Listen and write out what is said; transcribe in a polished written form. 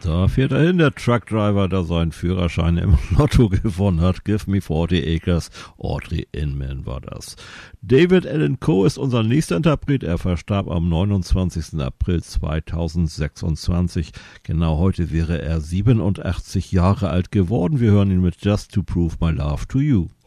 Da fährt er hin, der Truckdriver, der seinen Führerschein im Lotto gewonnen hat. Give me 40 acres. Audrey Inman war das. David Allan Coe ist unser nächster Interpret. Er verstarb am 29. April 2026. Genau heute wäre er 87 Jahre alt geworden. Wir hören ihn mit Just to Prove My Love to You.